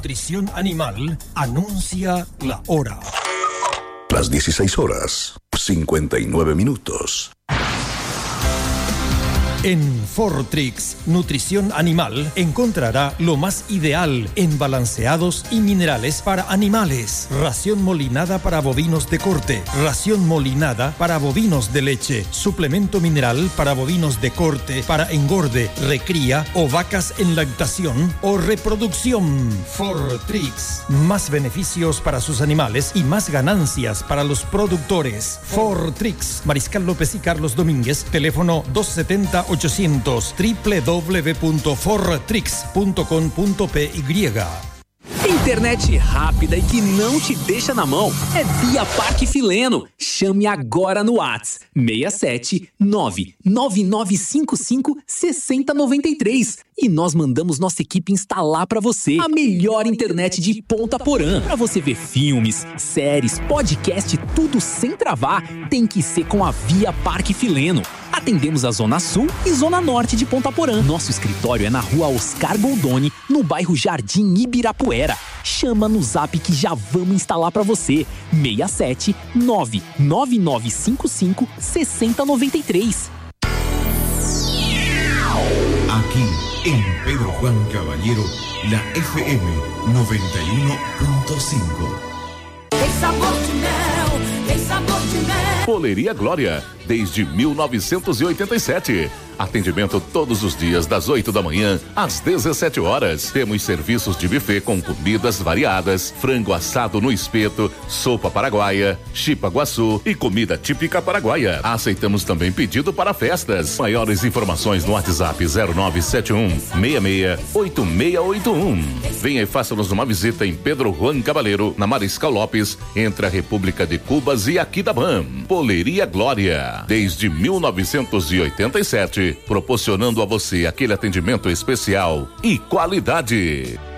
Nutrición Animal anuncia la hora. Las 16 horas, 59 minutos. En Fortrix Nutrición Animal encontrará lo más ideal en balanceados y minerales para animales. Ración molinada para bovinos de corte, ración molinada para bovinos de leche, suplemento mineral para bovinos de corte, para engorde, recría o vacas en lactación o reproducción. Fortrix, más beneficios para sus animales y más ganancias para los productores. Fortrix, Mariscal López y Carlos Domínguez, teléfono 270-800, www.fortrix.com.py. Internet rápida e que não te deixa na mão é Via Parque Fileno. Chame agora no WhatsApp 67 99955 6093 e nós mandamos nossa equipe instalar para você a melhor internet de Ponta Porã. Para você ver filmes, séries, podcast, tudo sem travar, tem que ser com a Via Parque Fileno. Atendemos a Zona Sul e Zona Norte de Ponta Porã. Nosso escritório é na Rua Oscar Goldoni, no bairro Jardim Ibirapuera. Chama no zap que já vamos instalar para você. 67 99955 6093. Aquí en Pedro Juan Caballero, la FM 91.5. Tem sabor de mel, tem sabor de mel. Poleria Glória, desde 1987. Atendimento todos os dias das 8 da manhã às 17 horas. Temos serviços de buffet com comidas variadas, frango assado no espeto, sopa paraguaia, chipa guaçu e comida típica paraguaia. Aceitamos também pedido para festas. Maiores informações no WhatsApp 0971 668681. Venha e faça-nos uma visita em Pedro Juan Caballero, na Mariscal Lopes, entre a República de Cubas e Aquidabam. Poleria Glória, desde 1987, proporcionando a você aquele atendimento especial e qualidade.